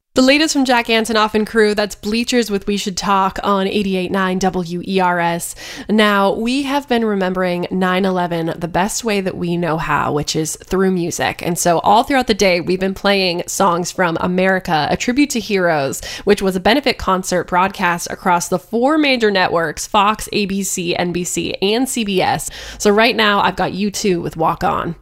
The latest from Jack Antonoff and crew, that's Bleachers with We Should Talk on 88.9 WERS. Now, we have been remembering 9/11 the best way that we know how, which is through music. And so all throughout the day, we've been playing songs from America, A Tribute to Heroes, which was a benefit concert broadcast across the 4 major networks, Fox, ABC, NBC, and CBS. So right now, I've got U2 with Walk On.